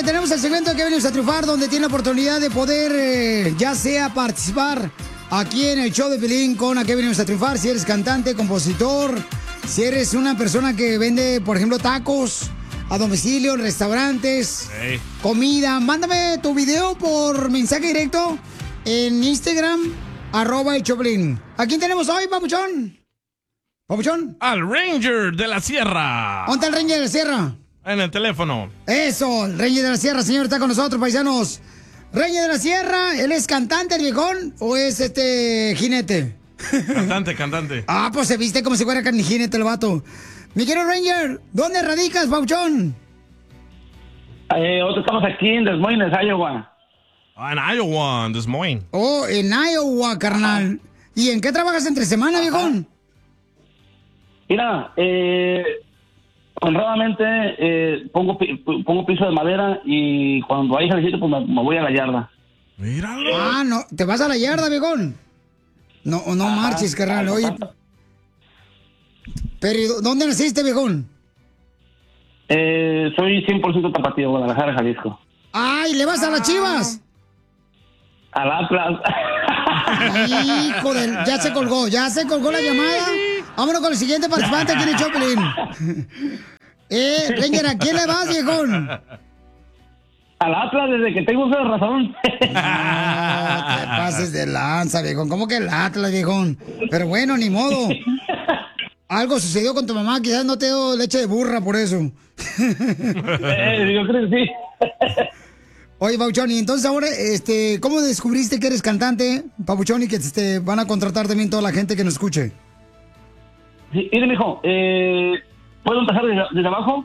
que tenemos el segmento de que venimos a triunfar, donde tiene la oportunidad de poder, ya sea participar aquí en el show de Piolín con A qué venimos a triunfar. Si eres cantante, compositor, si eres una persona que vende, por ejemplo, tacos a domicilio, en restaurantes, comida, mándame tu video por mensaje directo en Instagram, @el-Choplin. ¿A quién tenemos hoy, papuchón? ¿Papuchón? Al Ranger de la Sierra. ¿Dónde está el Ranger de la Sierra? En el teléfono. Eso, el Ranger de la Sierra, señor, está con nosotros, paisanos. Ranger de la Sierra, ¿él es cantante, el viejón, o es jinete? Cantante. Ah, pues se viste como si fuera jinete el vato. Mi querido Ranger, ¿dónde radicas, papuchón? Nosotros estamos aquí en Des Moines, Iowa. En Iowa, en Des Moines. Oh, en Iowa, carnal. ¿Y en qué trabajas entre semana, viejón? Mira, honradamente pongo piso de madera y cuando hay ejercicio pues me voy a la yarda. Míralo. Ah, no, ¿te vas a la yarda, viejón? No marches, carnal, oye. Pero ¿dónde naciste, viejón? Soy 100% tapatío, Guadalajara, Jalisco. ¡Ay, le vas a las Chivas! Al Atlas. Hijo de... Ya se colgó la llamada. Vámonos con el siguiente participante aquí en el Choplin. Ranger, ¿a quién le vas, viejón? Al Atlas, desde que tengo uso de razón. No te pases de lanza, viejón. ¿Cómo que el Atlas, viejón? Pero bueno, ni modo. Algo sucedió con tu mamá, quizás no te dio leche de burra por eso. Yo creo que sí. Oye, Papuchón, y entonces ahora, ¿cómo descubriste que eres cantante, Papuchón, y que te van a contratar también toda la gente que nos escuche? Sí, mire, mijo, ¿puedo empezar desde abajo?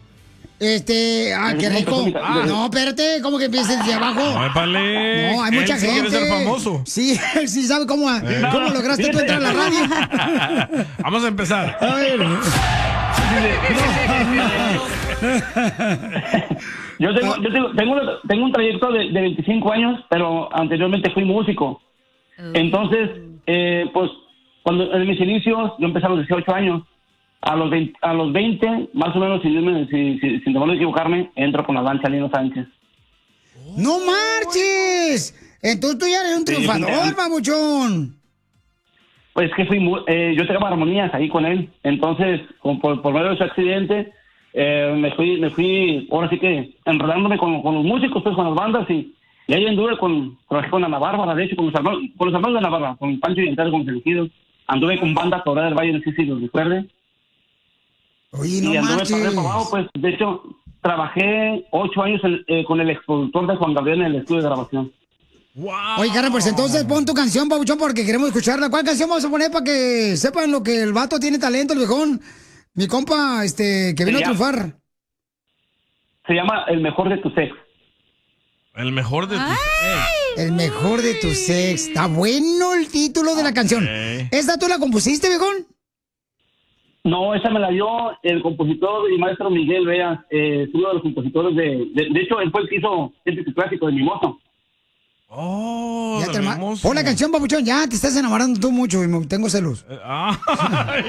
Qué rico. No, espérate, ¿cómo que empieces desde abajo? No, épale. No, hay mucha Él sí gente. quiere ser famoso. Sí, él sí sabe cómo lograste tú entrar a la radio. Vamos a empezar. A ver. Yo tengo un trayecto de 25 años, pero anteriormente fui músico. Entonces, pues, cuando en mis inicios, yo empecé a los 18 años. A los 20, más o menos, sin temor de equivocarme, entro con la danza Lino Sánchez. ¡No marches! Entonces tú ya eres un triunfador, babuchón. Pues que yo tocaba armonías ahí con él. Entonces, por medio de su accidente, me fui, ahora sí que, enredándome con los músicos, pues, con las bandas, y ahí anduve trabajé con Ana Bárbara, de hecho, con los hermanos de Ana Bárbara, con Pancho y Ental, con Sentido. Anduve con banda Torre del Valle, no sé si los recuerde. Oye, no y anduve marches. para abajo, pues, de hecho, trabajé 8 años con el exproductor de Juan Gabriel en el estudio de grabación. Wow. Oye, cara, pues entonces pon tu canción, Pabuchón, porque queremos escucharla. ¿Cuál canción vamos a poner para que sepan lo que el vato tiene talento, el viejón? Mi compa, que vino a triunfar. Se llama El Mejor de tu Sex. El mejor de tus ex. El mejor de tu sex. Está bueno el título de la canción. ¿Esta tú la compusiste, viejón? No, esa me la dio el compositor y maestro Miguel Veas, uno de los compositores de hecho, él fue el que hizo el clásico de Mimoso. Oh, Pon la canción, Pabuchón, ya te estás enamorando tú mucho y tengo celos.